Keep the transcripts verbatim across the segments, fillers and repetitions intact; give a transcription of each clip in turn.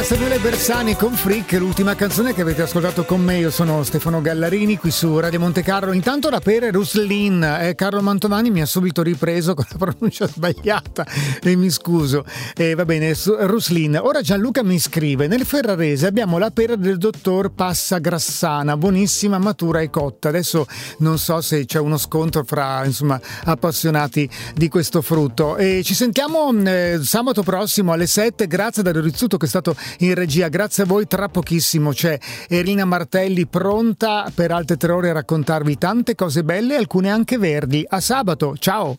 Samuele Bersani con Freak, l'ultima canzone che avete ascoltato con me. Io sono Stefano Gallarini qui su Radio Monte Carlo. Intanto la per Ruslin, eh, Carlo Mantovani mi ha subito ripreso con la pronuncia sbagliata e mi scuso. Eh, va bene, Ruslin. Ora Gianluca mi scrive: nel Ferrarese abbiamo la pera del dottor Passa Grassana, buonissima, matura e cotta. Adesso non so se c'è uno scontro fra, insomma, appassionati di questo frutto. E ci sentiamo eh, sabato prossimo alle sette. Grazie da Rizzuto che è stato in regia, grazie a voi. Tra pochissimo c'è Erina Martelli pronta per altre tre ore a raccontarvi tante cose belle, alcune anche verdi. A sabato, ciao!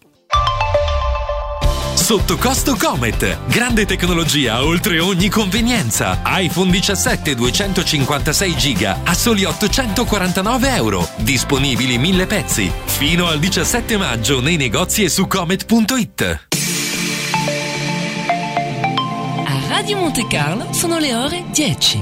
Sotto costo Comet, grande tecnologia oltre ogni convenienza. iPhone diciassette duecentocinquantasei giga a soli ottocentoquarantanove euro, disponibili mille pezzi, fino al diciassette maggio nei negozi e su comet punto it. Radio Monte Carlo sono le ore dieci.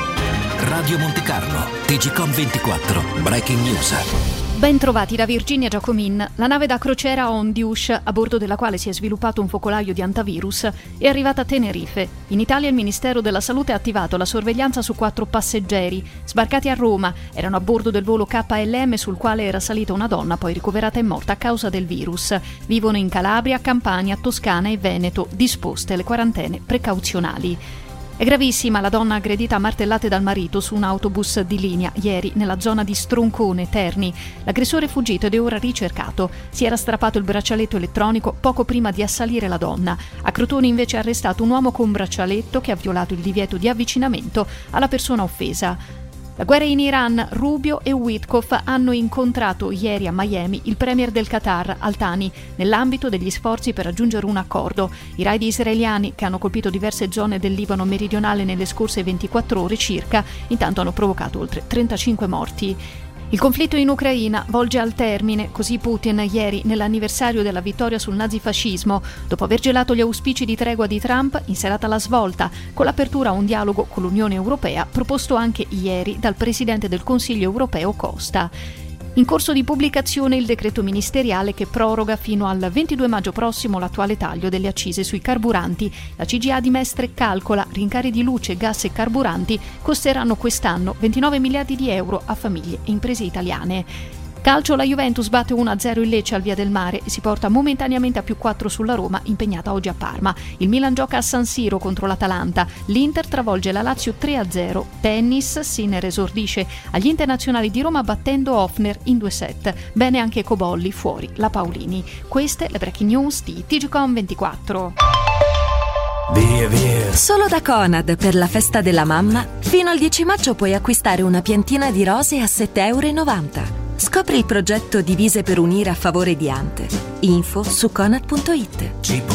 Radio Monte Carlo, T G Com ventiquattro, Breaking News. Ben trovati da Virginia Giacomin. La nave da crociera Ondius, a bordo della quale si è sviluppato un focolaio di antivirus, è arrivata a Tenerife. In Italia il Ministero della Salute ha attivato la sorveglianza su quattro passeggeri. Sbarcati a Roma, erano a bordo del volo K L M sul quale era salita una donna, poi ricoverata e morta a causa del virus. Vivono in Calabria, Campania, Toscana e Veneto, disposte le quarantene precauzionali. È gravissima la donna aggredita a martellate dal marito su un autobus di linea ieri nella zona di Stroncone, Terni. L'aggressore è fuggito ed è ora ricercato. Si era strappato il braccialetto elettronico poco prima di assalire la donna. A Crotone invece è arrestato un uomo con braccialetto che ha violato il divieto di avvicinamento alla persona offesa. La guerra in Iran, Rubio e Witkoff hanno incontrato ieri a Miami il premier del Qatar, Al-Thani, nell'ambito degli sforzi per raggiungere un accordo. I raid israeliani, che hanno colpito diverse zone del Libano meridionale nelle scorse ventiquattro ore circa, intanto hanno provocato oltre trentacinque morti. Il conflitto in Ucraina volge al termine, così Putin ieri nell'anniversario della vittoria sul nazifascismo, dopo aver gelato gli auspici di tregua di Trump, in serata alla svolta, con l'apertura a un dialogo con l'Unione Europea proposto anche ieri dal Presidente del Consiglio Europeo Costa. In corso di pubblicazione il decreto ministeriale che proroga fino al ventidue maggio prossimo l'attuale taglio delle accise sui carburanti. La C G A di Mestre calcola rincari di luce, gas e carburanti costeranno quest'anno ventinove miliardi di euro a famiglie e imprese italiane. Calcio, la Juventus batte uno a zero il Lecce al Via del Mare e si porta momentaneamente a più quattro sulla Roma, impegnata oggi a Parma. Il Milan gioca a San Siro contro l'Atalanta. L'Inter travolge la Lazio tre a zero. Tennis, Sinner esordisce agli internazionali di Roma battendo Hofner in due set. Bene anche Cobolli, fuori la Paolini. Queste le breaking news di T G Com ventiquattro. Via, via. Solo da Conad per la festa della mamma, fino al dieci maggio puoi acquistare una piantina di rose a sette e novanta euro. Scopri il progetto Divise per unire a favore di Ante. Info su conad punto it.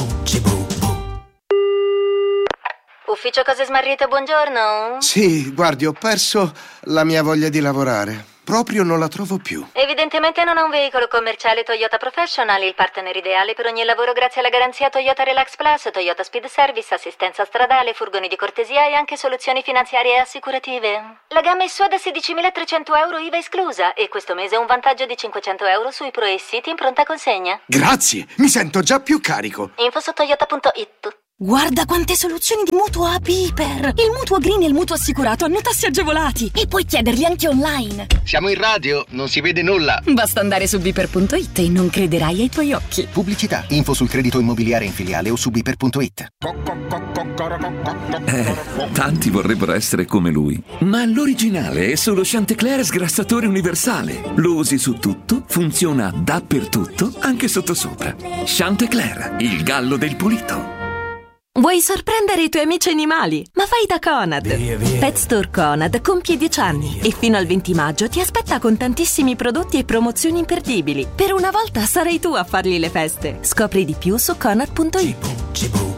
Ufficio cose smarrite, buongiorno. Sì, guardi, ho perso la mia voglia di lavorare. Proprio non la trovo più. Evidentemente non ha un veicolo commerciale Toyota Professional, il partner ideale per ogni lavoro grazie alla garanzia Toyota Relax Plus, Toyota Speed Service, assistenza stradale, furgoni di cortesia e anche soluzioni finanziarie e assicurative. La gamma è sua da sedicimilatrecento euro I V A esclusa e questo mese un vantaggio di cinquecento euro sui Pro e City in pronta consegna. Grazie, mi sento già più carico. Info su toyota punto it. Guarda quante soluzioni di mutuo a Piper! Il mutuo green e il mutuo assicurato hanno tassi agevolati e puoi chiederli anche online. Siamo in radio, non si vede nulla. Basta andare su biper punto it e non crederai ai tuoi occhi. Pubblicità, info sul credito immobiliare in filiale o su biper punto it. Eh, tanti vorrebbero essere come lui, ma l'originale è solo Chantecler sgrassatore universale. Lo usi su tutto, funziona dappertutto, anche sottosopra. Chantecler, il gallo del pulito. Vuoi sorprendere i tuoi amici animali? Ma vai da Conad! Via, via. Pet Store Conad compie dieci anni e fino al venti maggio ti aspetta con tantissimi prodotti e promozioni imperdibili. Per una volta sarai tu a fargli le feste. Scopri di più su conad punto it.